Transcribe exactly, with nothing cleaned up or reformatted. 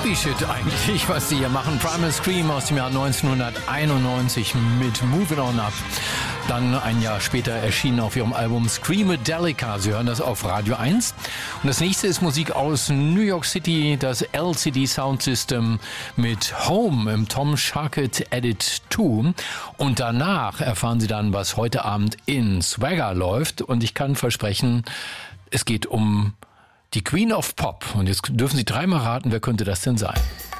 Happy Shit eigentlich, was die hier machen. Primal Scream aus dem Jahr neunzehnhunderteinundneunzig mit Moving On Up. Dann ein Jahr später erschienen auf ihrem Album Screamadelica. Sie hören das auf Radio eins. Und das nächste ist Musik aus New York City, das L C D Sound System mit Home im Tom Sharkett Edit zwei. Und danach erfahren Sie dann, was heute Abend in Swagger läuft. Und ich kann versprechen, es geht um die Queen of Pop. Und jetzt dürfen Sie dreimal raten, wer könnte das denn sein?